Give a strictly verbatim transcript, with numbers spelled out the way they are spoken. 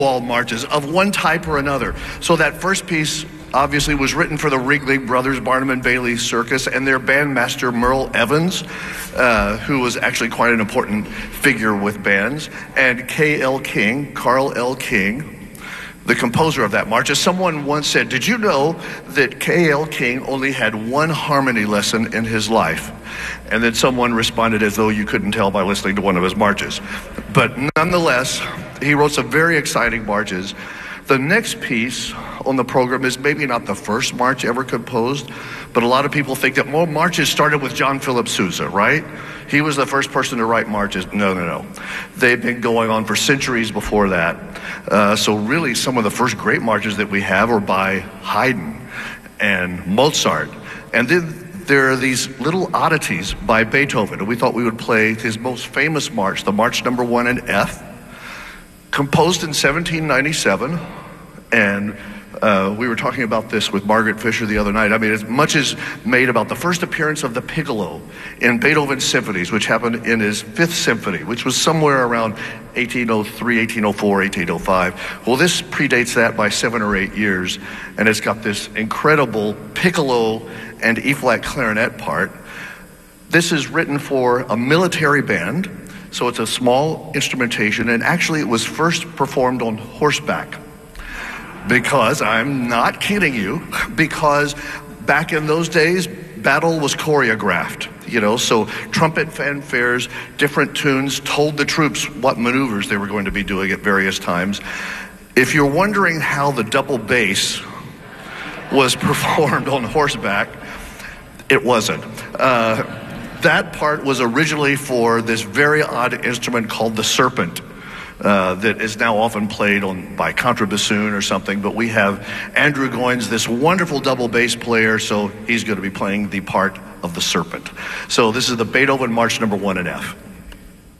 wall marches of one type or another. So that first piece obviously was written for the Ringling Brothers Barnum and Bailey Circus and their bandmaster Merle Evans, uh, who was actually quite an important figure with bands, and K L. King, Carl L. King, the composer of that march. As someone once said, did you know that K L. King only had one harmony lesson in his life? And then someone responded as though you couldn't tell by listening to one of his marches. But nonetheless, he wrote some very exciting marches. The next piece on the program is maybe not the first march ever composed, but a lot of people think that more marches started with John Philip Sousa, right? He was the first person to write marches. No, no, no. They've been going on for centuries before that. Uh, so really some of the first great marches that we have are by Haydn and Mozart. And then there are these little oddities by Beethoven. And we thought we would play his most famous march, the March Number One in F, composed in seventeen ninety-seven. And uh, we were talking about this with Margaret Fisher the other night. I mean, as much as made about the first appearance of the piccolo in Beethoven's symphonies, which happened in his Fifth Symphony, which was somewhere around eighteen oh three, eighteen oh four, eighteen oh five. Well, this predates that by seven or eight years, and it's got this incredible piccolo and E-flat clarinet part. This is written for a military band, so it's a small instrumentation, and actually it was first performed on horseback. Because, I'm not kidding you, because back in those days, battle was choreographed, you know, so trumpet fanfares, different tunes told the troops what maneuvers they were going to be doing at various times. If you're wondering how the double bass was performed on horseback, it wasn't. Uh, that part was originally for this very odd instrument called the serpent. Uh, that is now often played on by contrabassoon or something, but we have Andrew Goins, this wonderful double bass player, so he's going to be playing the part of the serpent. So this is the Beethoven March Number One in F.